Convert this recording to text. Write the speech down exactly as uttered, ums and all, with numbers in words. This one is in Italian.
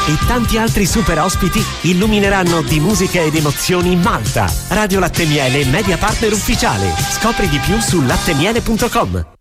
e tanti altri super ospiti illumineranno di musica ed emozioni Malta. Radio Latte Miele, media partner ufficiale. Scopri di più su lattemiele punto com.